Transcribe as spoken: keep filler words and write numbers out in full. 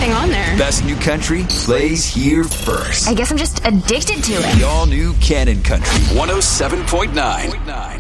hang on there. Best new country plays here first. I guess I'm just addicted to it. The all-new Cannon Country one oh seven point nine.